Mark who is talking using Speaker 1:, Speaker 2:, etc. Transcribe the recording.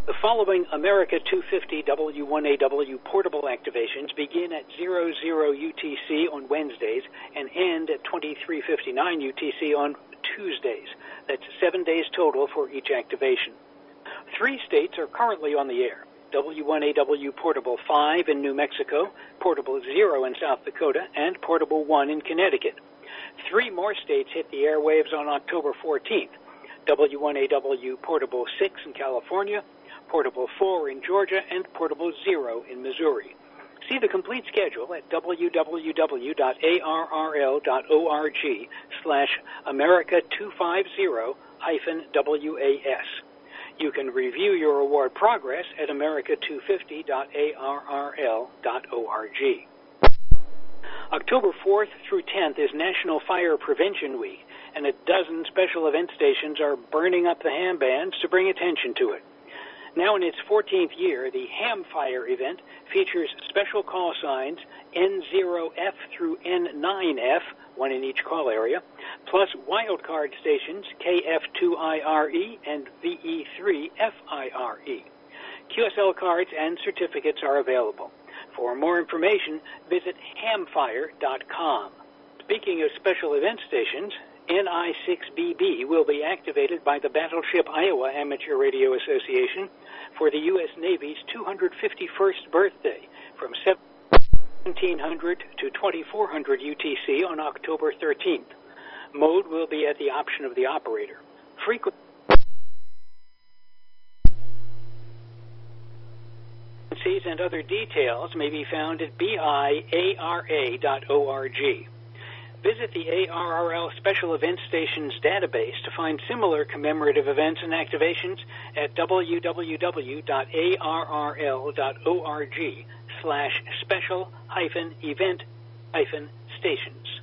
Speaker 1: The following America 250 W1AW portable activations begin at 00 UTC on Wednesdays and end at 2359 UTC on Tuesdays. That's 7 days total for each activation. 3 states are currently on the air. W1AW Portable 5 in New Mexico, Portable 0 in South Dakota, and Portable 1 in Connecticut. 3 more states hit the airwaves on October 14th. W1AW Portable 6 in California, Portable 4 in Georgia, and Portable 0 in Missouri. See the complete schedule at www.arrl.org/America250-WAS. You can review your award progress at America250.arrl.org. October 4th through 10th is National Fire Prevention Week, and a dozen special event stations are burning up the ham bands to bring attention to it. Now in its 14th year, the Ham Fire event features special call signs N0F through N9F, one in each call area, plus wildcard stations KF2IRE and VE3FIRE. QSL cards and certificates are available. For more information, visit hamfire.com. Speaking of special event stations, NI6BB will be activated by the Battleship Iowa Amateur Radio Association for the U.S. Navy's 251st birthday from 1700 to 2400 UTC on October 13th. Mode will be at the option of the operator. Frequencies and other details may be found at biara.org. Visit the ARRL Special Event Stations database to find similar commemorative events and activations at www.arrl.org/special-event-stations.